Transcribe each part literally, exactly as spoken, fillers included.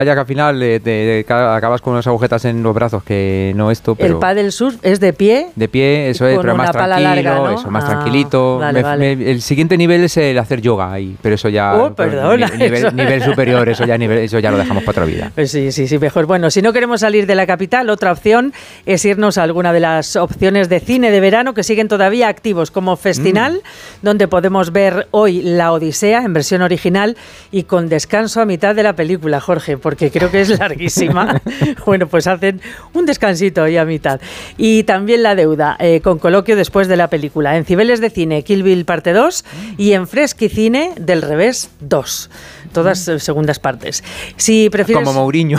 Ya que al final eh, te, te acabas con unas agujetas en los brazos, que no esto, pero... ¿El pádel surf es de pie? De pie, eso es, pero más tranquilo, larga, ¿no? Eso, más ah, tranquilito. Vale, me, vale. Me, el siguiente nivel es el hacer yoga ahí, pero eso ya... Oh, perdona. Ni, nivel, eso... nivel superior, eso ya, nivel, eso ya lo dejamos para otra vida. Pues sí, sí, sí, mejor. Bueno, si no queremos salir de la capital, otra opción es irnos a alguna de las opciones de cine de verano que siguen todavía activos, como Festinal, mm. donde podemos ver hoy La Odisea en versión original y con descanso a mitad de la película, Jorge, porque creo que es la larguísima. Bueno, pues hacen un descansito ahí a mitad. Y también La Deuda, eh, con coloquio después de la película. En Cibeles de Cine, Kill Bill parte dos y en Fresqui Cine, Del Revés dos. Todas eh, segundas partes. Si prefieres... Como Mourinho.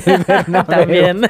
También.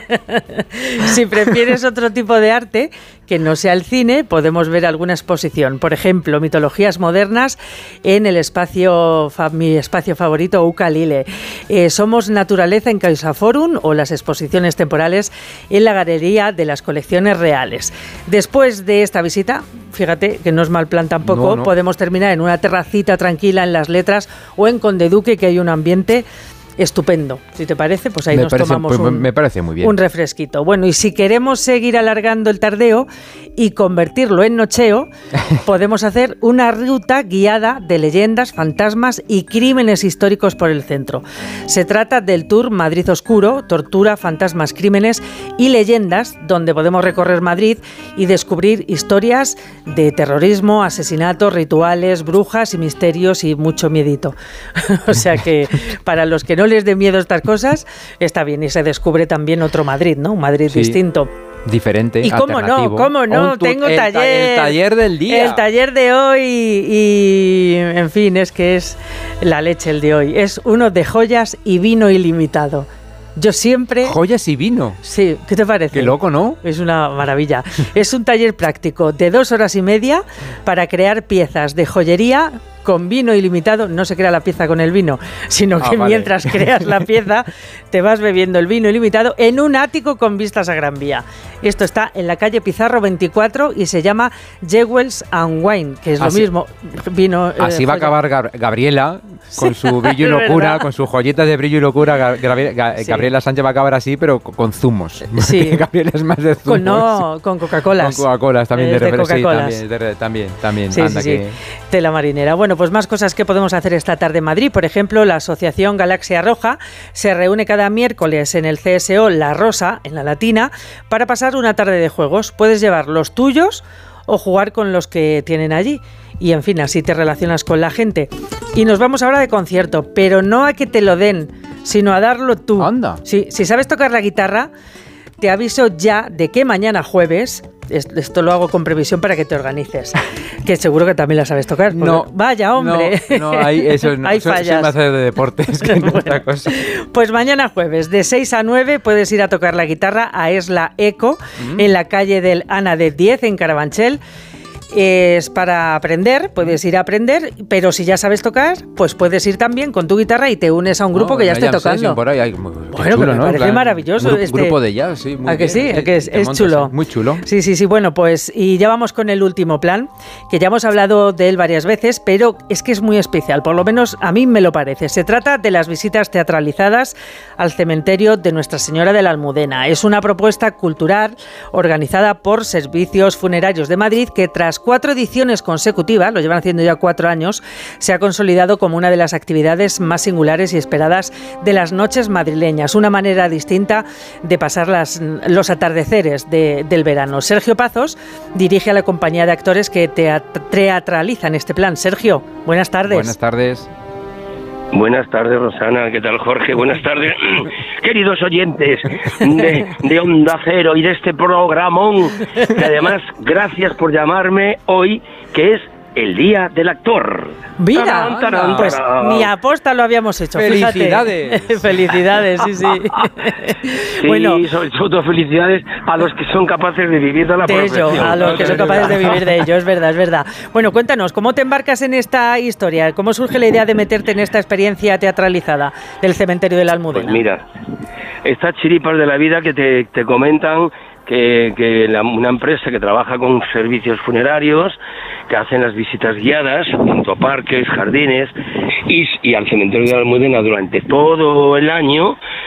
Si prefieres otro tipo de arte que no sea el cine, podemos ver alguna exposición. Por ejemplo, mitologías modernas en el espacio, fa, mi espacio favorito, Ucalile. Eh, Somos Naturaleza en CaixaForum o las exposiciones temporales en la Galería de las Colecciones Reales. Después de esta visita, fíjate que no es mal plan tampoco, no, no. podemos terminar en una terracita tranquila en Las Letras o en Conde Duque, que hay un ambiente estupendo. Si te parece, pues ahí me nos parece, tomamos pues un, me parece muy bien. un refresquito. Bueno, y si queremos seguir alargando el tardeo y convertirlo en nocheo, podemos hacer una ruta guiada de leyendas, fantasmas y crímenes históricos por el centro. Se trata del tour Madrid Oscuro, tortura, fantasmas, crímenes y leyendas, donde podemos recorrer Madrid y descubrir historias de terrorismo, asesinatos, rituales, brujas y misterios y mucho miedito. O sea que para los que no les dé miedo estas cosas, está bien, y se descubre también otro Madrid, ¿no? Un Madrid sí, distinto. Diferente, y cómo no, cómo no, tu, tengo el taller. Ta- el taller del día. El taller de hoy y, en fin, es que es la leche el de hoy. Es uno de joyas y vino ilimitado. Yo siempre... ¿Joyas y vino? Sí, ¿qué te parece? Qué loco, ¿no? Es una maravilla. Es un taller práctico de dos horas y media para crear piezas de joyería con vino ilimitado. No se crea la pieza con el vino, sino que ah, vale. mientras creas la pieza te vas bebiendo el vino ilimitado en un ático con vistas a Gran Vía. Esto está en la calle Pizarro veinticuatro y se llama Jewels and Wine, que es así, lo mismo. Vino, así eh, va a acabar Gab- Gabriela con sí, su brillo y locura, verdad. con sus joyetas de brillo y locura. Gab- Gab- sí. Gabriela Sánchez va a acabar así, pero con zumos. Sí. Gabriela es más de zumos. Con, no, con Coca-Colas. Con Coca-Colas también. Eh, de, de Coca-Colas. Sí, también, de, también, también. Sí, Anda sí, que... sí. Tela marinera. Bueno, pues más cosas que podemos hacer esta tarde en Madrid. Por ejemplo, la Asociación Galaxia Roja se reúne cada miércoles en el C S O La Rosa, en la Latina, para pasar una tarde de juegos. Puedes llevar los tuyos o jugar con los que tienen allí. Y, en fin, así te relacionas con la gente. Y nos vamos ahora de concierto, pero no a que te lo den, sino a darlo tú. Anda. Sí, si sabes tocar la guitarra, te aviso ya de que mañana jueves... Esto lo hago con previsión para que te organices. Que seguro que también la sabes tocar. No. Vaya, hombre. No, no ahí eso no. Hay fallas. Soy más de deportes que bueno, otra cosa. Pues mañana jueves, de seis a nueve, puedes ir a tocar la guitarra a Esla Eco, mm. en la calle del Ana de diez, en Carabanchel. Es para aprender, puedes ir a aprender, pero si ya sabes tocar, pues puedes ir también con tu guitarra y te unes a un grupo no, que ya esté tocando. Sí, por ahí hay, muy, bueno, chulo, me ¿no? parece Plan, maravilloso. Un este... grupo de jazz, sí. Muy ¿A que bien, sí? sí, que es, es montas, chulo. Muy chulo. Sí, sí, sí. Bueno, pues y ya vamos con el último plan, que ya hemos hablado de él varias veces, pero es que es muy especial, por lo menos a mí me lo parece. Se trata de las visitas teatralizadas al cementerio de Nuestra Señora de la Almudena. Es una propuesta cultural organizada por Servicios Funerarios de Madrid que tras cuatro ediciones consecutiva, lo llevan haciendo ya cuatro años, se ha consolidado como una de las actividades más singulares y esperadas de las noches madrileñas, una manera distinta de pasar las, los atardeceres de, del verano. Sergio Pazos dirige a la compañía de actores que teatralizan este plan. Sergio, buenas tardes. Buenas tardes. Buenas tardes, Rosana. ¿Qué tal, Jorge? Buenas tardes, queridos oyentes de, de Onda Cero y de este programón. Y además, gracias por llamarme hoy, que es el Día del Actor. Mira, tarán, tarán, pues tarán. Ni aposta lo habíamos hecho. Felicidades. Felicidades, sí, sí. Sí, bueno, sobre todo felicidades a los que son capaces de vivir de la de profesión. Ello, a los que son capaces de vivir de ello, es verdad, es verdad. Bueno, cuéntanos, ¿cómo te embarcas en esta historia? ¿Cómo surge la idea de meterte en esta experiencia teatralizada del cementerio de la Almudena? Pues mira, estas chiripas de la vida que te, te comentan que, que la, una empresa que trabaja con servicios funerarios, que hacen las visitas guiadas junto a parques, jardines y, y al cementerio de la Almudena durante todo el año,